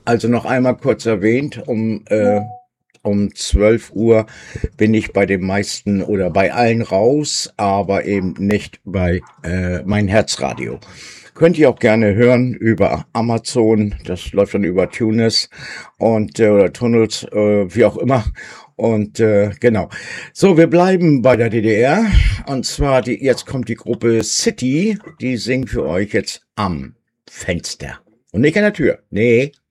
Also noch einmal kurz erwähnt, um 12 Uhr bin ich bei den meisten oder bei allen raus, aber eben nicht bei mein Herzradio. Könnt ihr auch gerne hören über Amazon, das läuft dann über Tunes und oder Tunnels, wie auch immer. Und genau. So, wir bleiben bei der DDR. Und zwar, jetzt kommt die Gruppe City, die singt für euch jetzt am Fenster. Und nicht an der Tür. Nee.